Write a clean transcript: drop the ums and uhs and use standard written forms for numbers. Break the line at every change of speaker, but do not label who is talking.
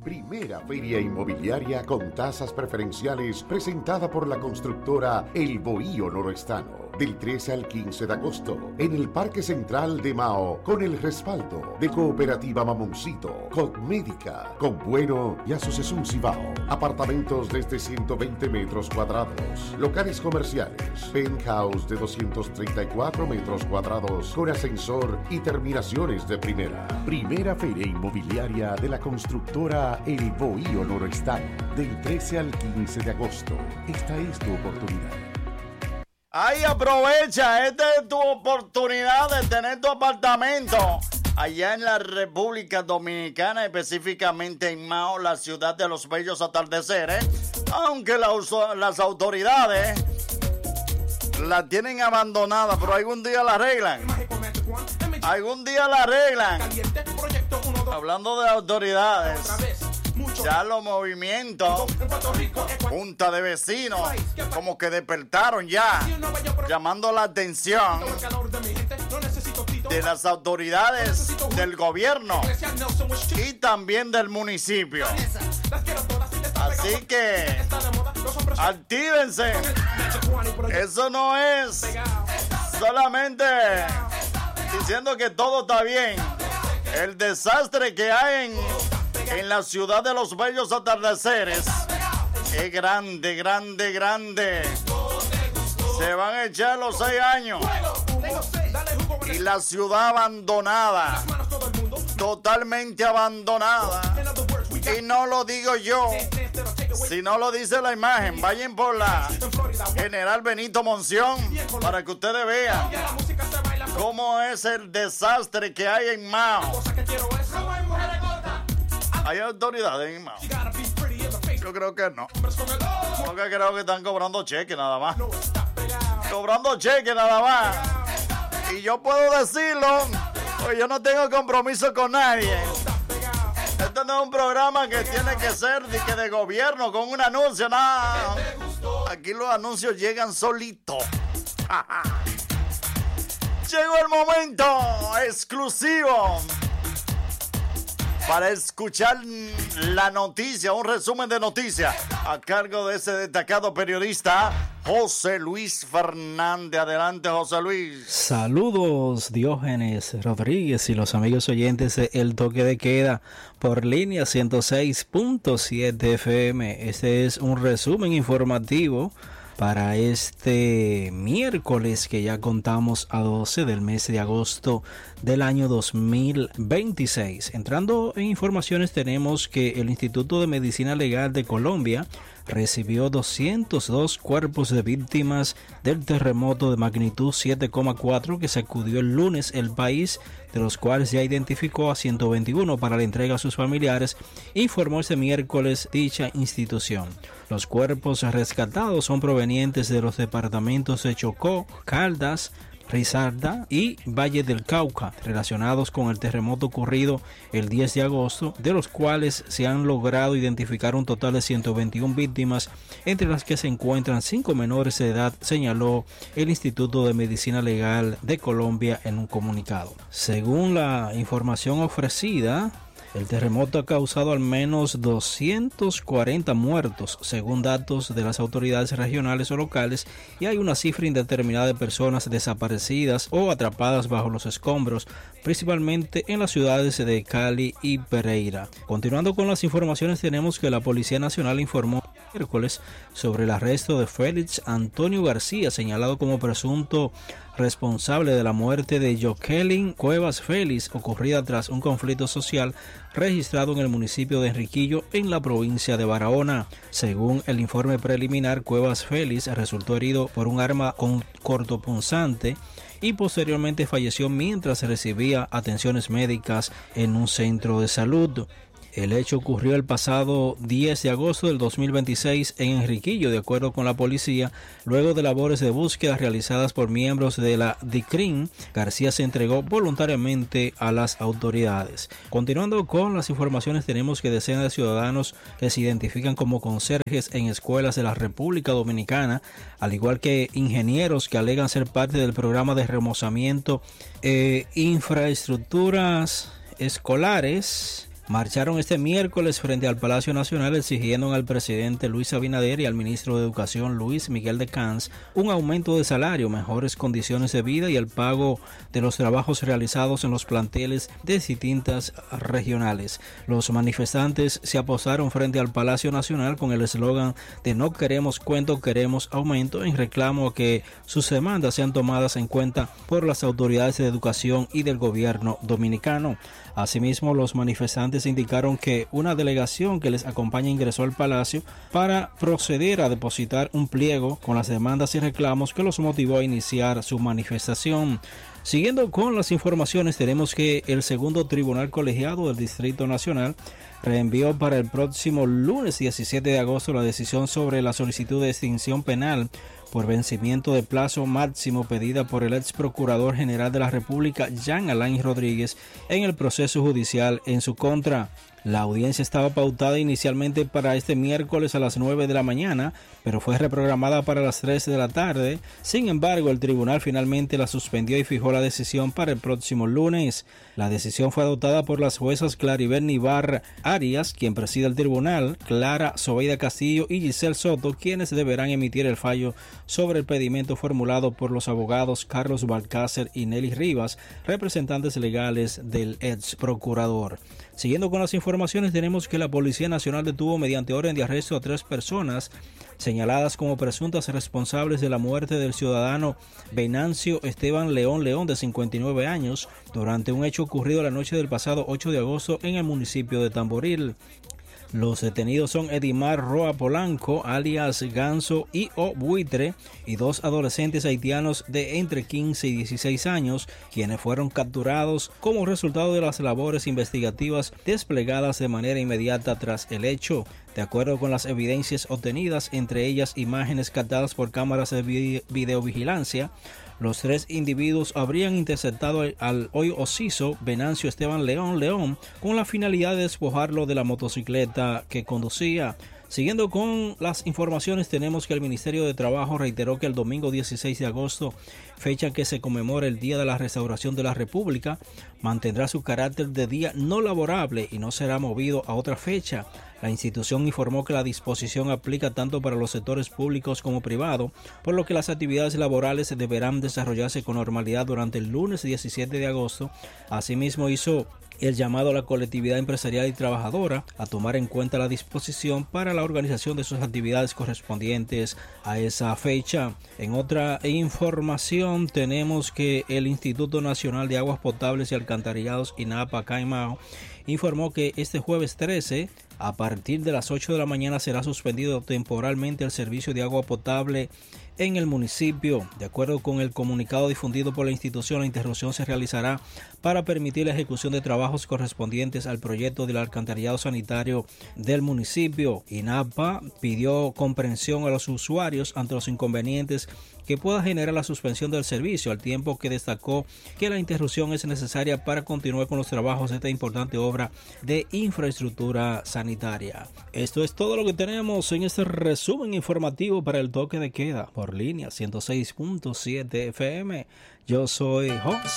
Primera feria inmobiliaria con tasas preferenciales presentada por la constructora El Bohío Noroestano. Del 13 al 15 de agosto, en el Parque Central de Mao, con el respaldo de Cooperativa Mamoncito, Cosmédica, Bueno y Asociación Cibao. Apartamentos desde 120 metros cuadrados. Locales comerciales. Penthouse de 234 metros cuadrados, con ascensor y terminaciones de primera. Primera feria inmobiliaria de la constructora El Bohío Noroestano. Del 13 al 15 de agosto. Esta es tu oportunidad.
Ahí aprovecha, esta es tu oportunidad de tener tu apartamento allá en la República Dominicana, específicamente en Mao, la ciudad de los bellos atardeceres, aunque las autoridades la tienen abandonada, pero algún día la arreglan. Algún día la arreglan. Hablando de autoridades, ya los movimientos, junta de vecinos, como que despertaron ya, llamando la atención de las autoridades del gobierno y también del municipio. Así que actívense. Eso no es solamente diciendo que todo está bien. El desastre que hay en la ciudad de los bellos atardeceres es grande, grande, grande. Se van a echar los 6 años y la ciudad abandonada, totalmente abandonada. Y no lo digo yo, sino lo dice la imagen. Vayan por la General Benito Monción para que ustedes vean cómo es el desastre que hay en Mao. ¿Hay autoridades en Mao? Yo creo que no. Porque creo que están cobrando cheques nada más. Cobrando cheques nada más. Y yo puedo decirlo, pues yo no tengo compromiso con nadie. Este no es un programa que tiene que ser de gobierno con un anuncio, nada. Aquí los anuncios llegan solitos. Llegó el momento exclusivo para escuchar la noticia, un resumen de noticias a cargo de ese destacado periodista José Luis Fernández. Adelante, José Luis.
Saludos, Diógenes Rodríguez y los amigos oyentes de El Toque de Queda por línea 106.7 FM. Este es un resumen informativo para este miércoles que ya contamos a 12 del mes de agosto del año 2026. Entrando en informaciones, tenemos que el Instituto de Medicina Legal de Colombia recibió 202 cuerpos de víctimas del terremoto de magnitud 7,4 que sacudió el lunes el país, de los cuales ya identificó a 121 para la entrega a sus familiares, informó este miércoles dicha institución. Los cuerpos rescatados son provenientes de los departamentos de Chocó, Caldas, Risaralda y Valle del Cauca, relacionados con el terremoto ocurrido el 10 de agosto, de los cuales se han logrado identificar un total de 121 víctimas, entre las que se encuentran 5 menores de edad, señaló el Instituto de Medicina Legal de Colombia en un comunicado. Según la información ofrecida, el terremoto ha causado al menos 240 muertos, según datos de las autoridades regionales o locales, y hay una cifra indeterminada de personas desaparecidas o atrapadas bajo los escombros, principalmente en las ciudades de Cali y Pereira. Continuando con las informaciones, tenemos que la Policía Nacional informó miércoles sobre el arresto de Félix Antonio García, señalado como presunto responsable de la muerte de Jockelyn Cuevas Félix, ocurrida tras un conflicto social registrado en el municipio de Enriquillo, en la provincia de Barahona. Según el informe preliminar, Cuevas Félix resultó herido por un arma cortopunzante y posteriormente falleció mientras recibía atenciones médicas en un centro de salud. El hecho ocurrió el pasado 10 de agosto del 2026 en Enriquillo, de acuerdo con la policía. Luego de labores de búsqueda realizadas por miembros de la DICRIN, García se entregó voluntariamente a las autoridades. Continuando con las informaciones, tenemos que decenas de ciudadanos que se identifican como conserjes en escuelas de la República Dominicana, al igual que ingenieros que alegan ser parte del programa de remozamiento infraestructuras escolares, marcharon este miércoles frente al Palacio Nacional exigiendo al presidente Luis Abinader y al ministro de Educación Luis Miguel de Camps un aumento de salario, mejores condiciones de vida y el pago de los trabajos realizados en los planteles de distintas regionales. Los manifestantes se apostaron frente al Palacio Nacional con el eslogan de "No queremos cuento, queremos aumento", en reclamo a que sus demandas sean tomadas en cuenta por las autoridades de educación y del gobierno dominicano. Asimismo, los manifestantes indicaron que una delegación que les acompaña ingresó al Palacio para proceder a depositar un pliego con las demandas y reclamos que los motivó a iniciar su manifestación. Siguiendo con las informaciones, tenemos que el segundo tribunal colegiado del Distrito Nacional reenvió para el próximo lunes 17 de agosto la decisión sobre la solicitud de extinción penal por vencimiento de plazo máximo pedida por el ex procurador general de la República, Jean Alain Rodríguez, en el proceso judicial en su contra. La audiencia estaba pautada inicialmente para este miércoles a las 9 de la mañana, pero fue reprogramada para las 3 de la tarde. Sin embargo, el tribunal finalmente la suspendió y fijó la decisión para el próximo lunes. La decisión fue adoptada por las juezas Claribel Nivar Arias, quien preside el tribunal, Clara Zobeida Castillo y Giselle Soto, quienes deberán emitir el fallo sobre el pedimento formulado por los abogados Carlos Balcácer y Nelly Rivas, representantes legales del ex procurador. Siguiendo con las informaciones, tenemos que la Policía Nacional detuvo mediante orden de arresto a 3 personas señaladas como presuntas responsables de la muerte del ciudadano Venancio Esteban León León, de 59 años, durante un hecho ocurrido la noche del pasado 8 de agosto en el municipio de Tamboril. Los detenidos son Edimar Roa Polanco, alias Ganso y O Buitre, y 2 adolescentes haitianos de entre 15 y 16 años, quienes fueron capturados como resultado de las labores investigativas desplegadas de manera inmediata tras el hecho. De acuerdo con las evidencias obtenidas, entre ellas imágenes captadas por cámaras de videovigilancia, los 3 individuos habrían interceptado al hoy occiso Venancio Esteban León León con la finalidad de despojarlo de la motocicleta que conducía. Siguiendo con las informaciones, tenemos que el Ministerio de Trabajo reiteró que el domingo 16 de agosto, fecha que se conmemora el Día de la Restauración de la República, mantendrá su carácter de día no laborable y no será movido a otra fecha. La institución informó que la disposición aplica tanto para los sectores públicos como privados, por lo que las actividades laborales deberán desarrollarse con normalidad durante el lunes 17 de agosto. Asimismo, hizo el llamado a la colectividad empresarial y trabajadora a tomar en cuenta la disposición para la organización de sus actividades correspondientes a esa fecha. En otra información, tenemos que el Instituto Nacional de Aguas Potables y Alcantarillados, INAPA, Caimao, informó que este jueves 13, a partir de las 8 de la mañana, será suspendido temporalmente el servicio de agua potable en el municipio. De acuerdo con el comunicado difundido por la institución, la interrupción se realizará para permitir la ejecución de trabajos correspondientes al proyecto del alcantarillado sanitario del municipio. INAPA pidió comprensión a los usuarios ante los inconvenientes que pueda generar la suspensión del servicio, al tiempo que destacó que la interrupción es necesaria para continuar con los trabajos de esta importante obra de infraestructura sanitaria. Esto es todo lo que tenemos en este resumen informativo para el toque de queda por línea 106.7 FM. Yo soy José